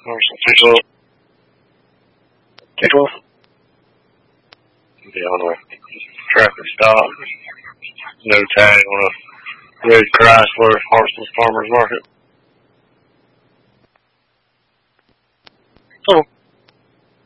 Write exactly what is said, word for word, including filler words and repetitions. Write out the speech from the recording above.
There's official. Tickle. Be on a traffic stop. No tag on a red Chrysler Hartsville Farmers Market. Oh.